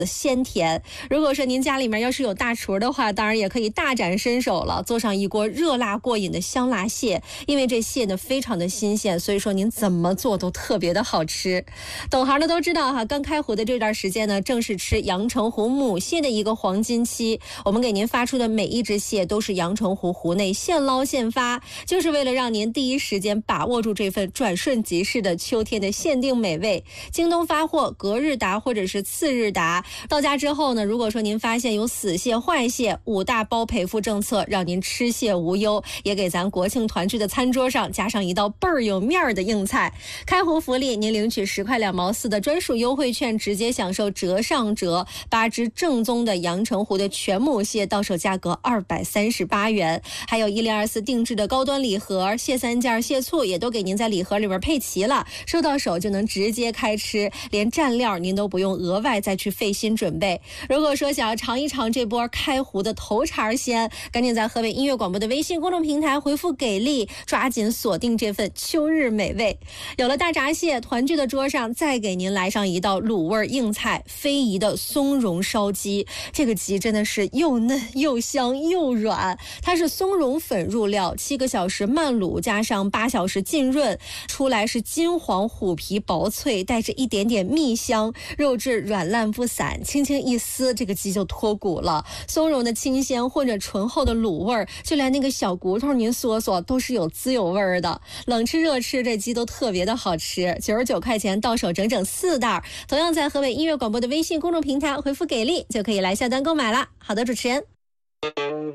鲜甜。如果说您家里面要是有大厨的话，当然也可以大展身手了，做上一锅热辣过瘾的香辣蟹。因为这蟹呢非常的新鲜，所以说您怎么做都特别的好吃。懂行的都知道哈，刚开湖的这段时间呢，正是吃阳澄湖母蟹的一个黄金期。我们给您发出的每一只蟹都是阳澄湖湖内现捞现发，就是为了让您第一时间把握住这份转瞬即逝的秋天的限定美味。京东发货，隔日达或者是次日达。到家之后呢，如果说您发现有死蟹坏蟹，5大包赔付政策，让您吃蟹无忧，也给咱国庆团聚的餐桌上加上一道倍儿有面的硬菜。开湖福利，您领取10块2毛4的专属优惠券，直接享受折上折，8只正宗的阳澄湖的全母蟹，到手价格238元。还有1024定制的高端礼盒，蟹3件蟹醋也都给您在礼盒里边配齐了，收到手就能直接开吃，连蘸料您都不用额外再去费心准备。如果说想要尝一尝这波开湖的头茬鲜，赶紧在河北音乐广播的微信公众平台回复给力，抓紧锁定这份秋日美味。有了大闸蟹，团聚的桌上再给您来上一道卤味硬菜，非遗的松茸烧鸡。这个鸡真的是又嫩又香又软，它是松茸粉入料，7个小时慢卤加上8小时浸润，出来是金黄虎皮薄脆，带着一点点蜜香，肉质软烂不散，轻轻一撕，这个鸡就脱骨了。松茸的清鲜混着醇厚的卤味儿，就连那个小骨头您嗦嗦都是有滋有味儿的。冷吃热吃，这鸡都特别的好吃，99块钱到手整整4袋。同样在河北音乐广播的微信公众平台回复给力，就可以来下单购买了。好的，主持人。